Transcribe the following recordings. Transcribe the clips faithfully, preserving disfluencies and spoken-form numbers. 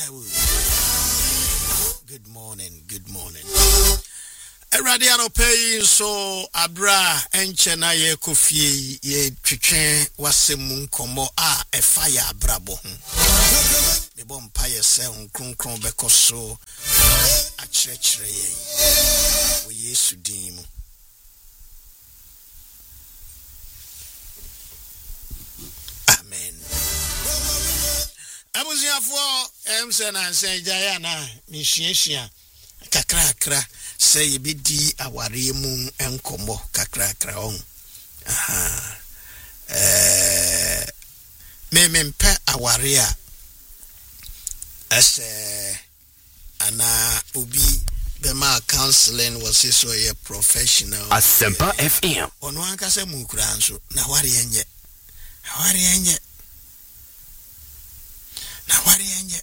Good morning, good morning. Radiano pay so abra enchena ye kofi ye twetwen wasem komo a e fire abrabo ho. Me bom paye se nkronkron bekoso a chirechire ye. Wo Yesu din mu. Amen. Abuziafo emse na nse jaya na mishieshia kakra kakra say ye bidi aware mu enkomo kakra kakra on. Aha. Eh me me mpe aware a ese ana obi bema counseling was so a professional Asempa F M ono anka se mu kura nso na ware enye ware enye na ware enye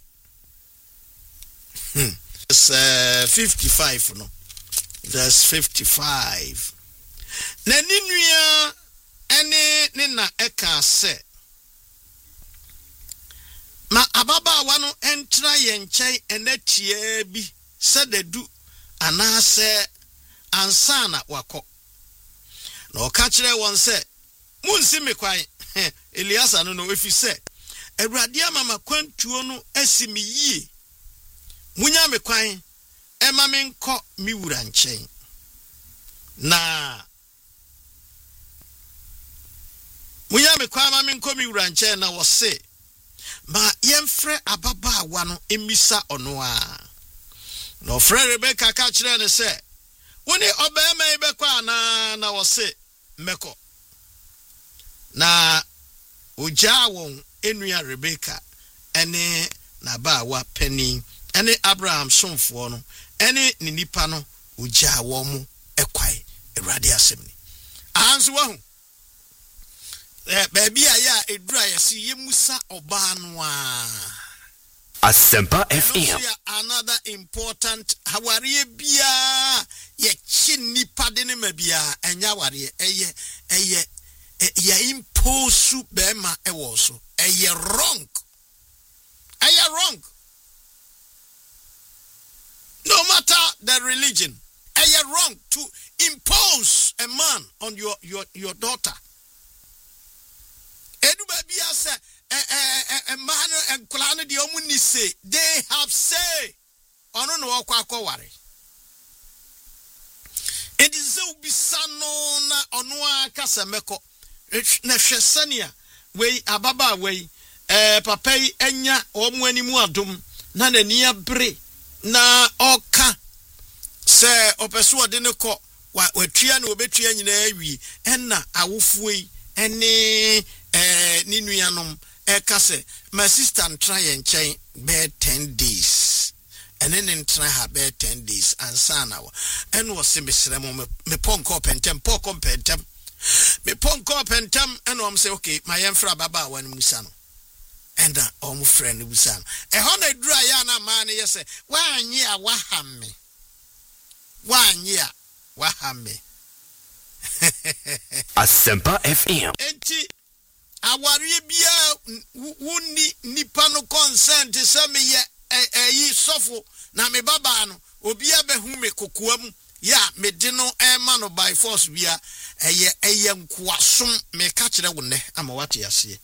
hmm it's uh, fifty-five no verse fifty-five na ninua ene ne na eka se ma ababa wano entra ye nkyai enatie bi sededu anase ansana wako na oka kire won se munsi mekwan Eliasa no no efi se Awurade amama kwantuo no asimi yie munya mekwan ema menko mi wura nkyɛn na munya mekwan ma menko mi wura nkyɛn na wose ma yemfrɛ ababaawa no emisa ono a no frɛ Rebecca ka kyerɛ ne sɛ woni obɛma ibekɔ ana na wose meko na ojaa won enua Rebecca ene na baawa pani ene Abraham somfo no ene ni nipa no ojaa wo mu ekwai Awurade asem ni anso wahu eh baabi a ya edura yesi yemusa oba no a Asempa F M another important hawariye bia ye chi nipa de ne mabia enya ware eye eye ya impose bema ewo so eye wrong eye wrong no matter the religion eye wrong to impose a man on your your your daughter edu baby asa eh eh eh man enkola no de omuni say they have say ono no okwa akware it is so bisano na ono aka semeko na hwesania we ababa we eh papa yi enya omo animu adom na nani abre na oka se opeso ode ne ko watua na obetua nyina awi enna awofo yi ene eh ninuanom eka se my sister try and chain be ten days and then in try her be ten days and sana and was simesremo me ponko pentem poko pentem me ponko pentem and um say okay my enfra baba wan musano and uh, um friend musano e hona dura ya na man yese wanyi a wahame wanyi a wahame Asempa F M enti awari bia wuni nipa no consent se me ye eyi sofo na me baba no obi abehu me kokoam ya me de no ema no by force bia eye eye nkoasom me ka kire wo ne ama wate ase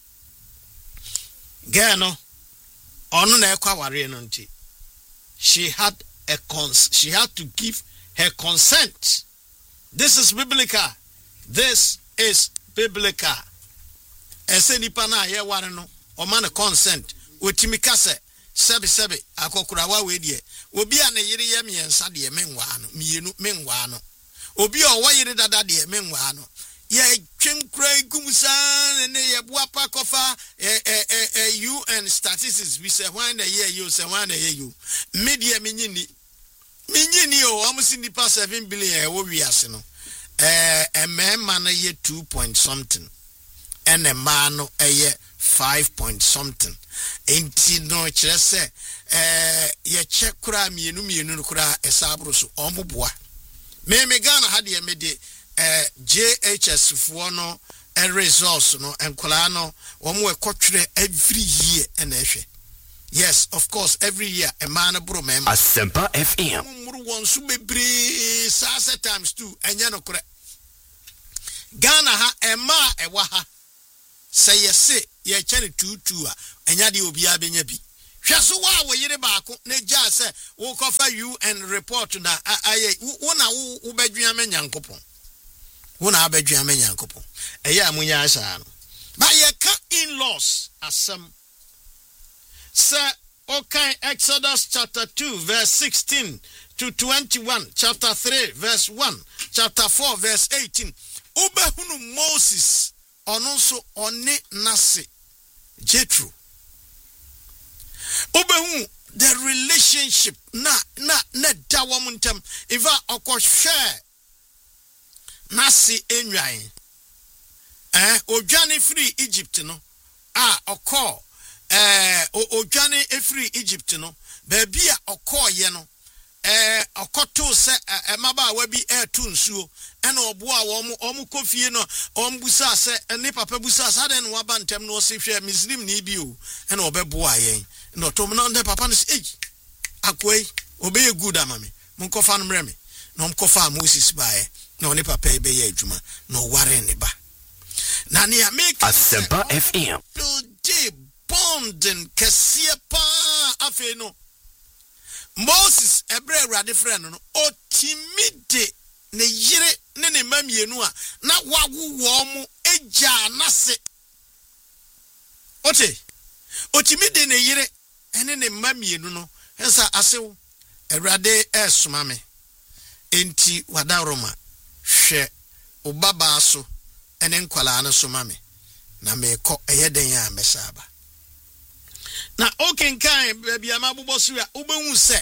gano ono na ekwa ware no nti she had a cons she had to give her consent. This is biblical. This is biblical. Ese nipa na ye ware no o ma ne consent otimi ka se sebe sebe akokura wa we die obi a ne yire ye miensa de menwa no mienu menwa no obi o wa yire dada de menwa no ye twenkura igumsa ne ye boapa kofa eh eh eh you and statistics we say when the year you say when the year you media minyini minyini o amusi nipa seven billion e wo wiase no eh emema na ye two point something and a man no eh five point something enti no kire se eh ye check kura mienu mienu kura esabro so omoboa me me Ghana ha de me de eh J H S fo no e results no enkola no omo e kotwere every year and ehwe Yes, of course, every year a man bro mem. Asempa F M. Muru won su bebre sasa times two enya no kore. Ghana ha ema ewa ha. Say yese ye chane two two a enya de obi abenya bi. Hwe so wa wo yire baako na gya se wo kofa U N report na aye wo na wo badwua me nyankopon. Wo na abadwua me nyankopon. Eye amunya asa no. Ba ye ka in-laws asem. Sir, okay, Exodus chapter two, verse sixteen to twenty-one, chapter three, verse one, chapter four, verse eighteen. Ubehunu Moses, ononso one nase, Jethro. Ubehunu the relationship na na na dawamuntem. Iva oko share nase enwain. Eh, ojani free Egypt no. Ah, oko. Eh, Ojane efri Egypt no, baby a okoye no, eh, okoto se emaba wabi air tunsuo, ena oboa womu omu kofie no, ombusa se ne papa busa sa den waba ntem no se hwe Muslim ni bi o, ena obeboa yen. No to no de papa no se eh akwai obeye good amame. Munkofa no mreme. No mkofa Moses bae. No ne papa ebe ye adwuma, no ware ne ba. Na ne make Asempa F M. Today bonding kesia pa afe no Moses ebre awrade friend no otimide ne yire ne ne mamienu a na wagu wo mu eja nase ote otimide ne yire ene ne mamienu no ensa asew awrade esoma me enti wadaroma hwe obaba so ene nkwala na soma me na me ko eyeden ya mesaba. Na okenkan baby amabubo so ya ubehu se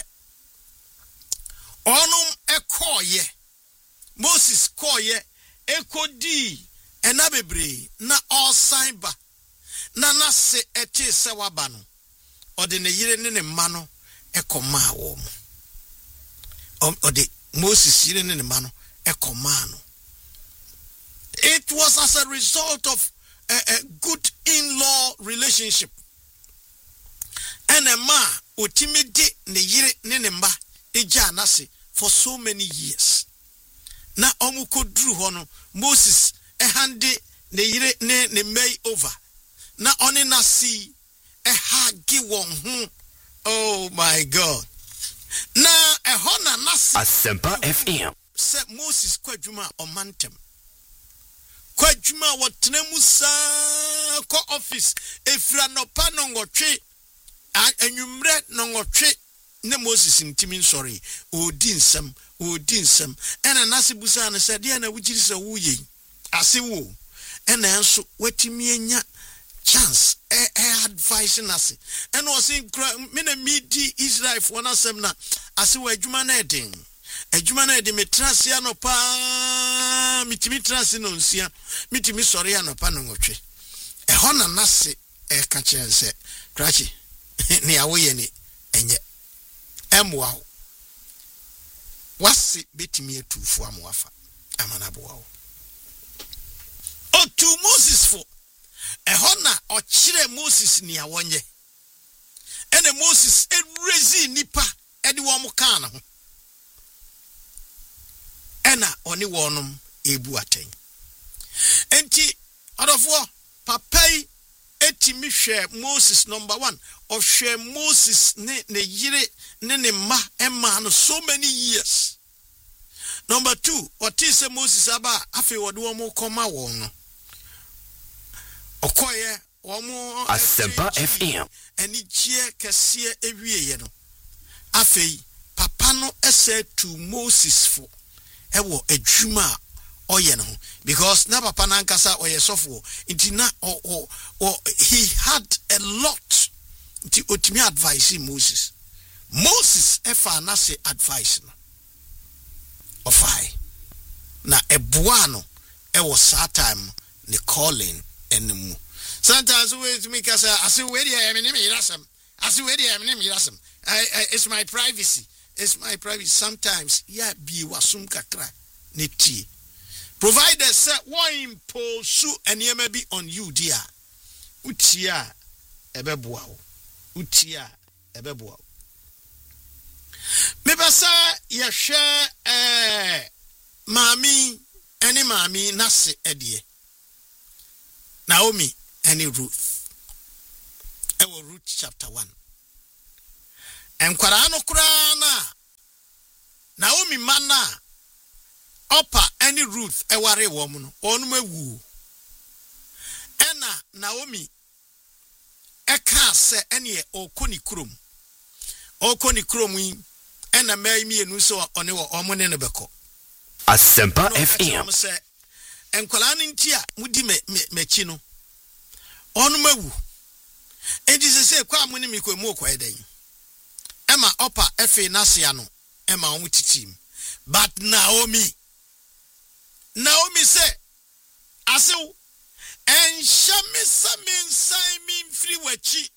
onum ekoye Moses koye ekodi ena bebre na osan ba na na se ete se waba no ode ne yire ne ne ma no ekoma wo mu ode Moses yire ne ne ma no ekoma no. It was as a result of a, a good in-law relationship. And a ma otimide ne yire ne ne mba eja nase for so many years. Na omuko dru hono Moses e hande ne yire ne ne may over. Na oni nasi e hagi won hu. Oh my God. Na e hona nasi Asempa F M. Se Moses kwadwuma omantem. Kwadwuma wotnemu sa ko office efra no pa no ngotwe anwumre no ngotwe ne Moses ntimi sorry odi nsem odi nsem ena nase busa na se de na wugiri se wuye ase wo ena enso watimi anya chance e, e advice nase ena o sin me na midi Israel for na sem na ase wo adwuma na eden adwuma na eden metrase anopa mitimi trase no nsia mitimi sorry anopa no ngotwe e ho na nase e ka chense krachi ni awoye ni enye emwa wasi betimi etufu amwafa amanabo wo o tu Moses fo ehona o kire Moses ni awonye ene Moses erezi nipa ede wo mo kan ho ena oni wonum ebu aten enti adofo papai etimi hwe Moses number one of hwe Moses ne ne yire ne ne ma emma no so many years. Number two, what is Moses aba afi wode wo mo koma wo no okoye wo mo Asempa F M eni gie kese ewieye no afi papa no ese to Moses fo ewo adwuma oye no because na papa na nkasa oye sofo nti na o o, o he had a lot nti otimi advice Moses Moses efa na say advice no ofai na ebuano e was that time the calling enemu sometimes we to make us I say where I am in mirasam I say where I am in mirasam I it's my privacy it's my privacy sometimes yeah be wasum kakra neti provided say one impose and you may be on you dear utia ebeboa utia ebeboa me basa ye hwe eh mami ene mami nase edie Naomi and Ruth. Ewo Ruth chapter one. Enkwara no kura na Naomi mana opa any Ruth eware wo mu no onu mawu. Ena Naomi eka se ene okoni krom. Okoni krom yi ena mai mienu so one wo omo ne ne beko. Asempa F M. Enkwala ntia mudi me mechi no onu mawu enti se se kwa amuni mi kwemu kwa eden ema opa efe nasia no ema omu titim but Naomi Naomi say asew enhyame samin sai min free wachi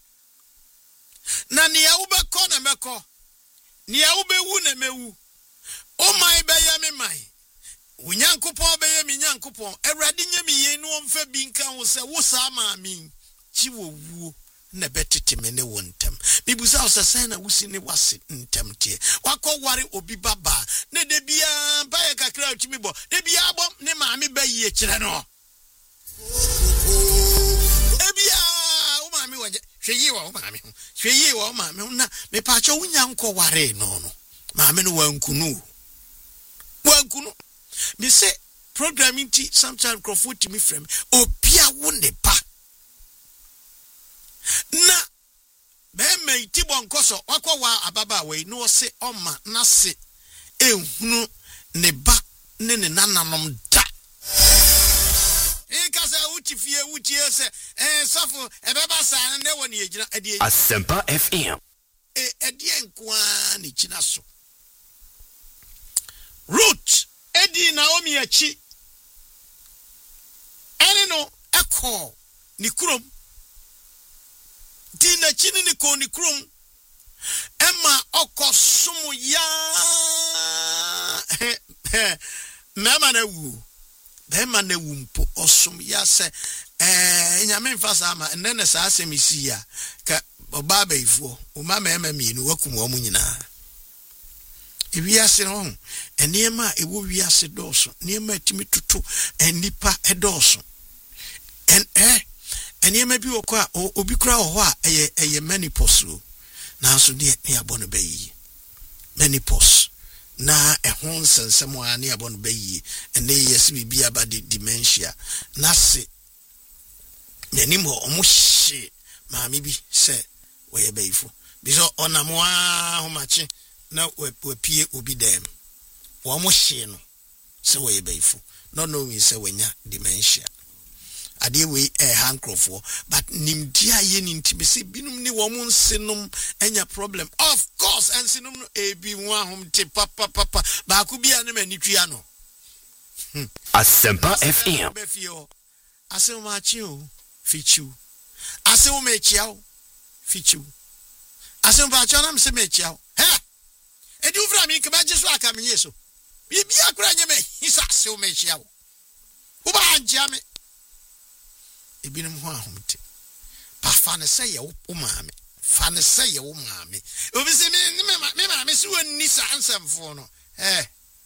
na ne awubeko na meko ne awubewu na mewu o mai be ya me mai Unyankopon be ye mi nyankopon Awurade nya mi ye no mfa bi nka wo se wo sa ma mi chi wo wuo na betete me ne wontam bibusa wo se na wusi ne wase ntam tie wakọ ware obi baba ne de bia ba ye kakra utimi bo de bia bo ne ma mi ba yi kire no e bia wo ma mi wonje hweyi wo ma mi hweyi wo ma mi na me pa cho unyanko ware no no ma mi no wankunu wankunu me say programming tea sometimes crowfoot to me frame obia wo ne ba na be me ti bon koso wakwa wa ababa we no se oma na se ehunu ne ba ne ne nananom da e ka se uti fie uti ese eh safo e beba sa ne woni egina ade Asempa F M. e ade nkwa ne kina so Ruth Edi Naomi achi ene no eko ni krom di na chini ni ko ni krom ema okosumu ya mema na wu mema na wu mpo osum ya se eh nyame mfasa ama nene sa asemisi ya ka obaba ifo o mama ema mi no wakum omu nyina Ewiase no eniema ewo wiase doso niema atimi tutu enipa edoso en eh eniema bi woko a obi kura ho a eye eye menopause na so de ne abono bayi menopause na ehon sensemo a ne abono bayi ene yes bibi abade dementia na se nenimo omuhye maami bi se we bayifo biso onamwa homache na wepie obi dem wo mo hye no se we bayifo no no we se wenya dementia ade we eh hankrofo but nimdia ye ni ntibese binum ni wo mo nsenum enya problem of course ensenum no ebi ho ahom te papa papa ba ku bia ne manitwa no Asempa F M. Asem ma chi o fichu asem ma chi o fichu asem ba cha na me se ma chi o he edi ufra mi ke ba jesu aka me yeso bibia kura nye me hisa asem ma chi o wo ba anja me ebinum ho ahomte pa fa ne se ye wo maame fa ne se ye wo maame obi se me me maame se wonni sa ansamfo no eh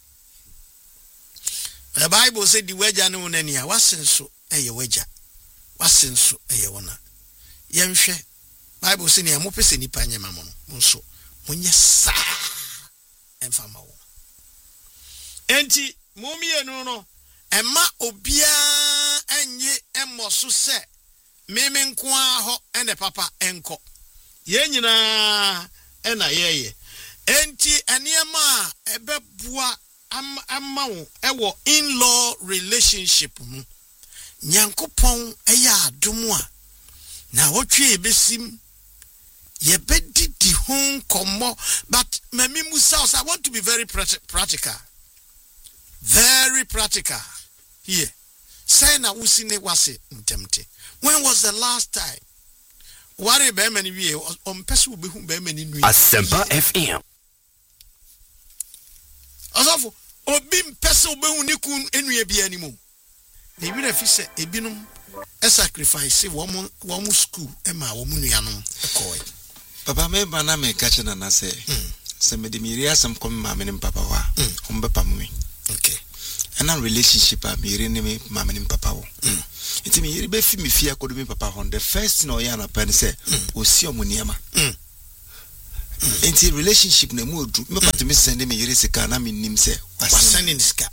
the Bible said the weja no nania wasenso eye weja wasenso eye wona yenhwe Bible say ne amopese nipa nyema mo no nso munye sa emfama wo enti mumie no no emma obia enye emoso se meme nko aho ene papa enko ye nyina ena yeye enti eniema ebebua amma wo ewo in-law relationship mu nyankopon eya adomu a na wotwe ebesim ye bedidi hon komo but mami musa I want to be very practical very practical here say na usine wase ntemte when was the last time ware be mani wie on person be hu be mani nui Asempa F M. Asafo obi mpese obehu ni kun enue bia ni mu na ebi na fi se ebinum e sacrifice wo mo wo mo school e ma wo mo nuanom e koy Papa me bana me catch na na say. Se me de mi ria sam kom ma me papa wa. Hom be pam me. Okay. And a relationship a me ri ne me ma me papa wo. Iti me yiri be fi me fi akodo me papa hon. The first no ya na pen say osi omuniama. Enti relationship na mu odu me pata me send me yiri sika na me nim say wasending sika.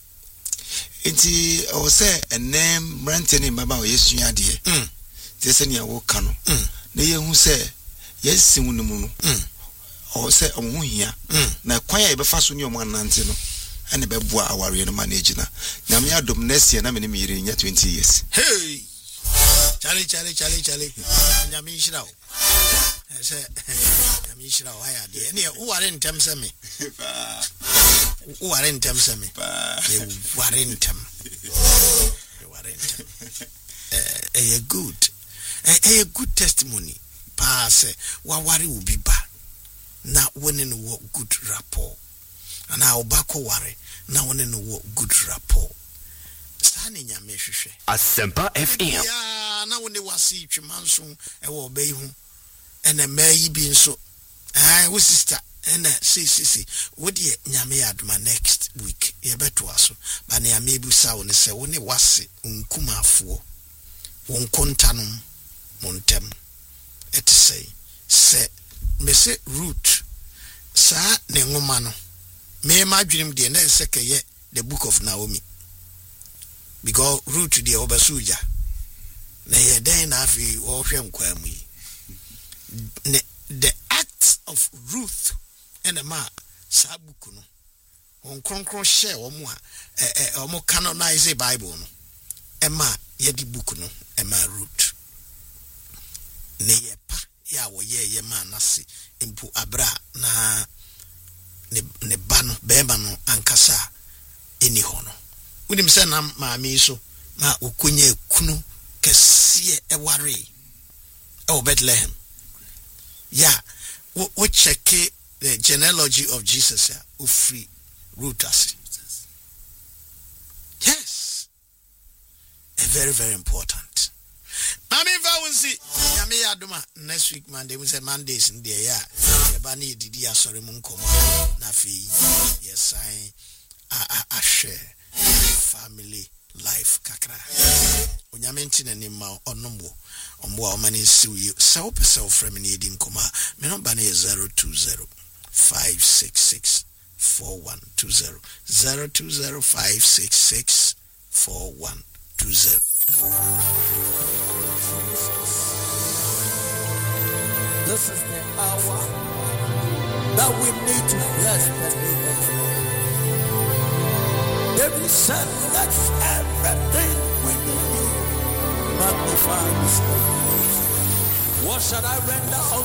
Enti o say enem rent ni baba o yesu ade. Mm. Te se ni awo ka no. Na ye hu say yes hu no mu no. O say o hu hia. Na kwan ya be fa so ni o mo nante no. Ene be bua aware no manage na. Nyame adom next year na me ni me yiri nya twenty years. Hey. Charlie Charlie Charlie Charlie. Nyame hira o. Say nyame hira o ya de. Ne wo ware ntem se me. Wo ware ntem se me. E ware ntem. E ware ntem. Eh, a good. Eh, a good testimony. Pa say wa ware obi ba. Na wone no wo good rapport. Na obako ware na wone no wo good rapport. Sane nyame hwehwe. Asempa F M. Ya na wone wasi twimanso e wo obai hu. Ene mayi bi nso. Ah, wo sister ene si si si. Wo de nyame aduma next week. Ye beto aso. Ba na nyame bu sa woni se wone wase nkumafo. Won kontanom montem. Et say se me se root sa ne ngoma no. Me ma dream de na sekeye the book of Naomi. Because root de obasuja. Na ye den na afi wo hwe nkwa mu yi. The act of Ruth and the ma sabuku no. On konkron share omo a eh omo canonize Bible no. Ema ye di book no ema root. Ne ye pa ya wo ye ye ma nase empu abra na ne ne ba no beba no ankasa eni ho no. Unim se na maami so na okunye kunu kese e ware e o Bethlehem. Yeah, we, we check the genealogy of Jesus here. Yeah, free rooters. Yes, a very very important. Mami Vawunsi, Yami Aduma next week Monday we say Mondays in there. Yeah, Yabani didi ya sorry munkomo nafi yes I I I share family life kakra. Onyamenti na nimma onombo ombo a omani siwi so person from ni edi nkoma me number na zero two zero five six six four one two zero zero two zero five six six four one two zero. This is the hour that we need to bless the name of the Lord. David said, let everything within me magnify His name. What shall I render unto